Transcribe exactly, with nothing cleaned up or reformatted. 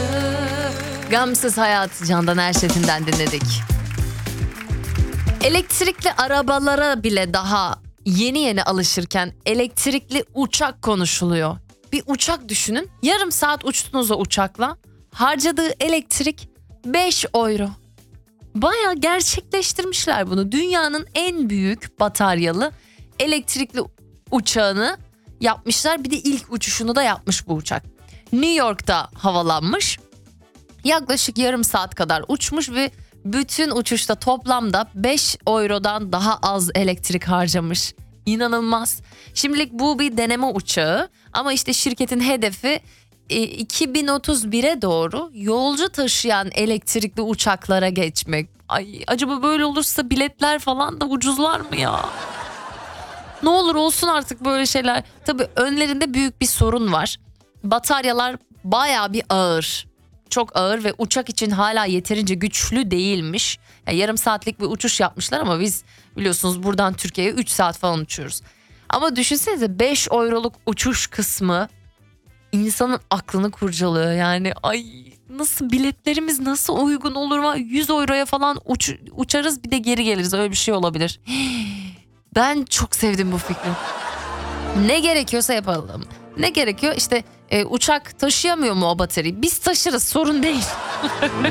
Gamsız Hayat Candan Erçetin'den dinledik. Elektrikli arabalara bile daha yeni yeni alışırken elektrikli uçak konuşuluyor. Bir uçak düşünün. Yarım saat uçtunuz o uçakla. Harcadığı elektrik beş euro. Baya gerçekleştirmişler bunu. Dünyanın en büyük bataryalı elektrikli uçağını yapmışlar. Bir de ilk uçuşunu da yapmış bu uçak. New York'ta havalanmış. Yaklaşık yarım saat kadar uçmuş ve bütün uçuşta toplamda beş eurodan daha az elektrik harcamış. İnanılmaz. Şimdilik bu bir deneme uçağı ama işte şirketin hedefi iki bin otuz bire doğru yolcu taşıyan elektrikli uçaklara geçmek. Ay, acaba böyle olursa biletler falan da ucuzlar mı ya? Ne olur olsun artık böyle şeyler. Tabii önlerinde büyük bir sorun var. Bataryalar bayağı bir ağır. Çok ağır ve uçak için hala yeterince güçlü değilmiş. Yani yarım saatlik bir uçuş yapmışlar ama biz biliyorsunuz buradan Türkiye'ye üç saat falan uçuyoruz. Ama düşünsenize beş euroluk uçuş kısmı insanın aklını kurcalıyor. Yani ay nasıl biletlerimiz nasıl uygun olur mu? yüz euroya falan uç, uçarız bir de geri geliriz, öyle bir şey olabilir. Ben çok sevdim bu fikri. Ne gerekiyorsa yapalım. Ne gerekiyor? İşte e, uçak taşıyamıyor mu o bataryayı? Biz taşırız, sorun değil.